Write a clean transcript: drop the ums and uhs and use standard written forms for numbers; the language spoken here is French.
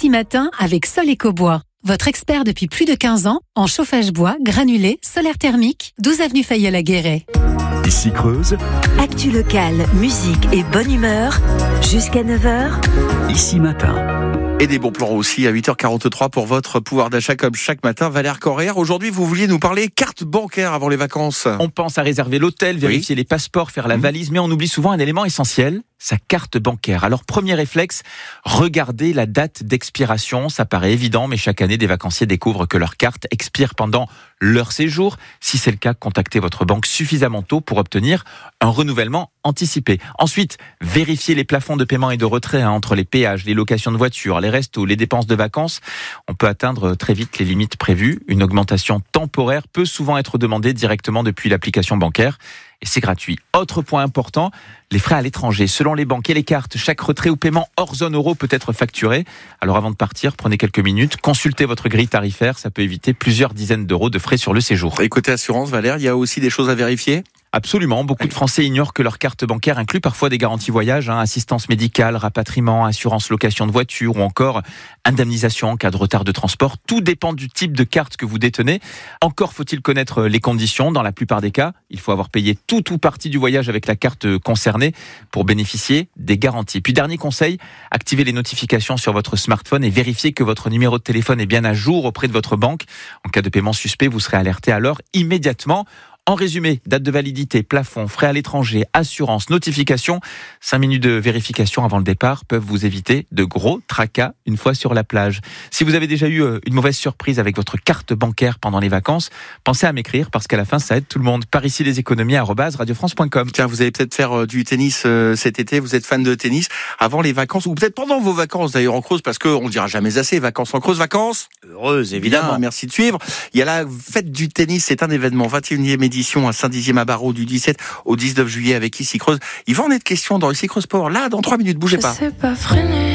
Ici Matin avec Sol Ecobois. Votre expert depuis plus de 15 ans en chauffage bois, granulé, solaire thermique, 12 avenue Fayolle à Guéret. Ici Creuse, Actu locale, musique et bonne humeur, jusqu'à 9h. Ici Matin. Et des bons plans aussi à 8h43 pour votre pouvoir d'achat comme chaque matin. Valère Correa, aujourd'hui vous vouliez nous parler carte bancaire avant les vacances. On pense à réserver l'hôtel, vérifier les passeports, faire la valise, mais on oublie souvent un élément essentiel, sa carte bancaire. Alors premier réflexe, regardez la date d'expiration. Ça paraît évident, mais chaque année des vacanciers découvrent que leur carte expire pendant leur séjour. Si c'est le cas, contactez votre banque suffisamment tôt pour obtenir un renouvellement anticipé. Ensuite, vérifiez les plafonds de paiement et de retrait entre les péages, les locations de voitures, les restos, les dépenses de vacances. On peut atteindre très vite les limites prévues. Une augmentation temporaire peut souvent être demandée directement depuis l'application bancaire. Et c'est gratuit. Autre point important, les frais à l'étranger. Selon les banques et les cartes, chaque retrait ou paiement hors zone euro peut être facturé. Alors avant de partir, prenez quelques minutes, consultez votre grille tarifaire. Ça peut éviter plusieurs dizaines d'euros de frais sur le séjour. Et côté assurance, Valère, il y a aussi des choses à vérifier ? Absolument. Beaucoup de Français ignorent que leur carte bancaire inclut parfois des garanties voyage, assistance médicale, rapatriement, assurance location de voiture ou encore indemnisation en cas de retard de transport. Tout dépend du type de carte que vous détenez. Encore faut-il connaître les conditions. Dans la plupart des cas, il faut avoir payé tout ou partie du voyage avec la carte concernée pour bénéficier des garanties. Puis dernier conseil, activez les notifications sur votre smartphone et vérifiez que votre numéro de téléphone est bien à jour auprès de votre banque. En cas de paiement suspect, vous serez alerté alors immédiatement. En résumé, date de validité, plafond, frais à l'étranger, assurance, notification. 5 minutes de vérification avant le départ peuvent vous éviter de gros tracas une fois sur la plage. Si vous avez déjà eu une mauvaise surprise avec votre carte bancaire pendant les vacances, pensez à m'écrire parce qu'à la fin, ça aide tout le monde. Par ici, les économies @radiofrance.com. Tiens, vous allez peut-être faire du tennis cet été. Vous êtes fan de tennis avant les vacances ou peut-être pendant vos vacances d'ailleurs en Creuse parce qu'on ne dira jamais assez. Vacances en Creuse, vacances heureuses évidemment. Bien, merci de suivre. Il y a la fête du tennis, c'est un événement. 21e édition à Saint-Dizier-Mabarot du 17 au 19 juillet avec Ici Creuse. Il va en être question dans Ici Creuse Sport. Là, dans 3 minutes, bougez pas.